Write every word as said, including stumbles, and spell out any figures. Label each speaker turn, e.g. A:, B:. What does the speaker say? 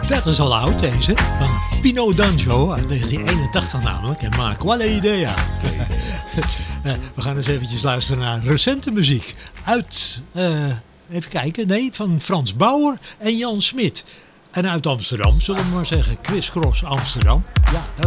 A: Dat is al oud deze, van Pino D'Angio uit negentien eenentachtig namelijk. En maar quale idea. We gaan eens eventjes luisteren naar recente muziek. Uit, uh, even kijken, nee, van Frans Bauer en Jan Smit. En uit Amsterdam, zullen we maar zeggen, Chris Cross Amsterdam. Ja, dat